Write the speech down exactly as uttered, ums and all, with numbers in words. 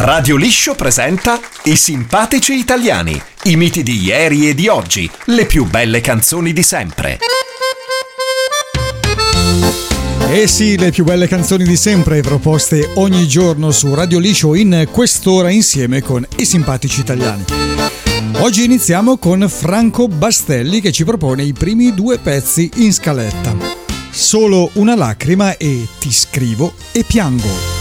Radio Liscio presenta I simpatici italiani, i miti di ieri e di oggi, le più belle canzoni di sempre. Eh sì, le più belle canzoni di sempre proposte ogni giorno su Radio Liscio in quest'ora insieme con i simpatici italiani. Oggi iniziamo con Franco Bastelli che ci propone i primi due pezzi in scaletta. Solo una lacrima e Ti scrivo e piango.